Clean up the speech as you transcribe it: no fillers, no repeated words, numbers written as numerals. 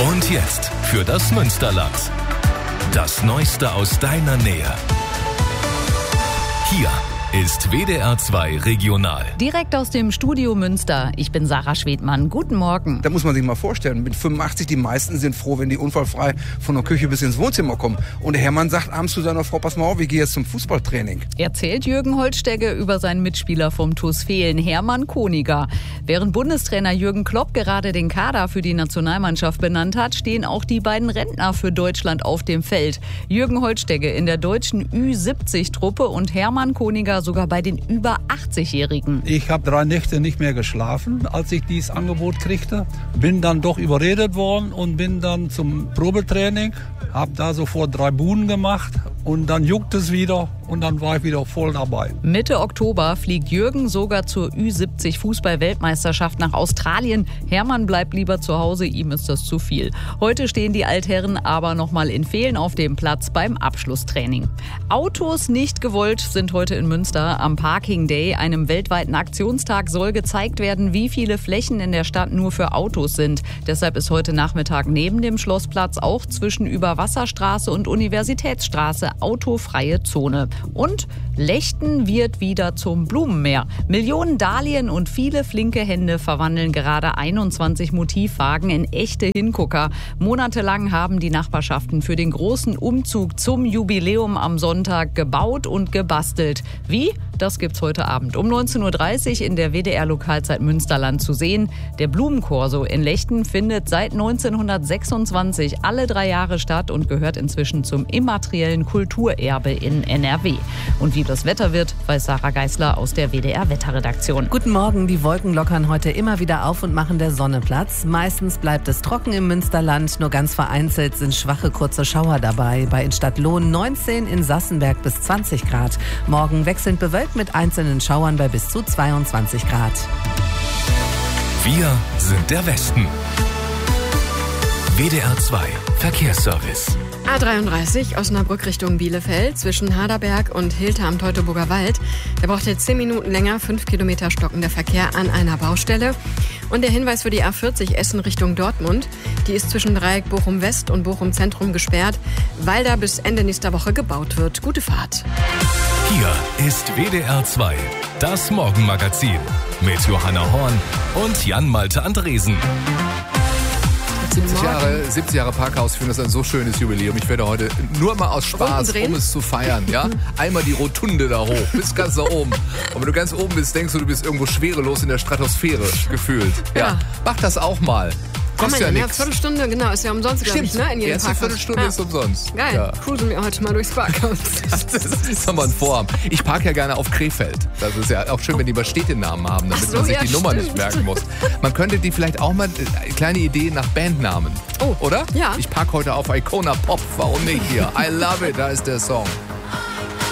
Und jetzt für das Münsterland. Das Neueste aus deiner Nähe. Hier ist WDR 2 Regional. Direkt aus dem Studio Münster. Ich bin Sarah Schwedmann. Guten Morgen. Da muss man sich mal vorstellen, mit 85, die meisten sind froh, wenn die unfallfrei von der Küche bis ins Wohnzimmer kommen. Und der Hermann sagt abends zu seiner Frau, pass mal auf, ich gehe jetzt zum Fußballtraining. Erzählt Jürgen Holtstegge über seinen Mitspieler vom TuS Vehlen, Hermann Koniger. Während Bundestrainer Jürgen Klopp gerade den Kader für die Nationalmannschaft benannt hat, stehen auch die beiden Rentner für Deutschland auf dem Feld. Jürgen Holtstegge in der deutschen Ü70-Truppe und Hermann Koniger sogar bei den über 80-Jährigen. Ich habe 3 Nächte nicht mehr geschlafen, als ich dieses Angebot kriegte. Bin dann doch überredet worden und bin dann zum Probetraining. Habe da sofort 3 Buden gemacht und dann juckt es wieder und dann war ich wieder voll dabei. Mitte Oktober fliegt Jürgen sogar zur Ü70 Fußball-Weltmeisterschaft nach Australien. Hermann bleibt lieber zu Hause, ihm ist das zu viel. Heute stehen die Altherren aber nochmal in Vehlen auf dem Platz beim Abschlusstraining. Autos nicht gewollt sind heute in Münster. Am Parking Day, einem weltweiten Aktionstag, soll gezeigt werden, wie viele Flächen in der Stadt nur für Autos sind. Deshalb ist heute Nachmittag neben dem Schlossplatz auch zwischen Überwasserstraße und Universitätsstraße autofreie Zone. Und Lechten wird wieder zum Blumenmeer. Millionen Dahlien und viele flinke Hände verwandeln gerade 21 Motivwagen in echte Hingucker. Monatelang haben die Nachbarschaften für den großen Umzug zum Jubiläum am Sonntag gebaut und gebastelt. Wie? Das gibt's heute Abend um 19.30 Uhr in der WDR-Lokalzeit Münsterland zu sehen. Der Blumenkorso in Lechten findet seit 1926 alle 3 Jahre statt und gehört inzwischen zum immateriellen Kulturerbe in NRW. Und wie das Wetter wird, weiß Sarah Geisler aus der WDR-Wetterredaktion. Guten Morgen, die Wolken lockern heute immer wieder auf und machen der Sonne Platz. Meistens bleibt es trocken im Münsterland, nur ganz vereinzelt sind schwache kurze Schauer dabei. Bei in Stadtlohn 19, in Sassenberg bis 20 Grad. Morgen wechselnd bewölkt mit einzelnen Schauern bei bis zu 22 Grad. Wir sind der Westen. WDR 2 Verkehrsservice. A33 Osnabrück Richtung Bielefeld zwischen Haderberg und Hilter am Teutoburger Wald. Da braucht ihr 10 Minuten länger, 5 Kilometer stockender Verkehr an einer Baustelle. Und der Hinweis für die A40 Essen Richtung Dortmund. Die ist zwischen Dreieck Bochum West und Bochum Zentrum gesperrt, weil da bis Ende nächster Woche gebaut wird. Gute Fahrt. Hier ist WDR 2, das Morgenmagazin mit Johanna Horn und Jan-Malte Andresen. 70 Jahre Parkhaus, ich finde das ein so schönes Jubiläum. Ich werde heute nur mal aus Spaß, um es zu feiern, ja, einmal die Rotunde da hoch, bis ganz da oben. Und wenn du ganz oben bist, denkst du bist irgendwo schwerelos in der Stratosphäre gefühlt. Ja. Mach das auch mal. Kostet ja nichts. Viertelstunde, genau, ist ja umsonst, glaube ich, ne? In jedem erste Parkhaus. Viertelstunde ist umsonst. Geil, Ja. cruisen wir heute mal durchs Parkhaus. Das haben wir ein Vorhaben. Ich parke ja gerne auf Krefeld. Das ist ja auch schön, wenn die mal Städtenamen haben, damit man sich die Nummer nicht merken muss. Man könnte die vielleicht auch mal, kleine Idee nach Bandnamen. Oh, oder? ja. Ich parke heute auf Icona Pop. Warum nicht hier? I love it, da ist der Song.